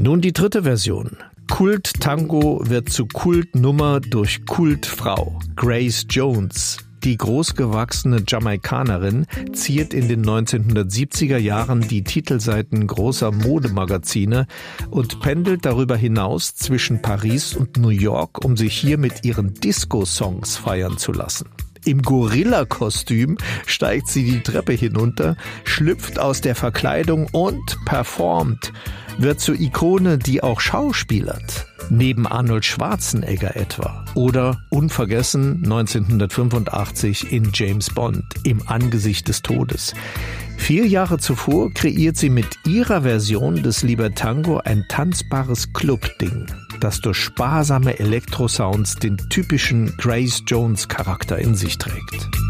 Nun die dritte Version. Kult-Tango wird zu Kultnummer durch Kultfrau. Grace Jones, die großgewachsene Jamaikanerin, ziert in den 1970er Jahren die Titelseiten großer Modemagazine und pendelt darüber hinaus zwischen Paris und New York, um sich hier mit ihren Disco-Songs feiern zu lassen. Im Gorilla-Kostüm steigt sie die Treppe hinunter, schlüpft aus der Verkleidung und performt, wird zur Ikone, die auch schauspielert. Neben Arnold Schwarzenegger etwa. Oder unvergessen 1985 in James Bond, im Angesicht des Todes. 4 Jahre zuvor kreiert sie mit ihrer Version des Libertango ein tanzbares Clubding, das durch sparsame Elektrosounds den typischen Grace Jones Charakter in sich trägt.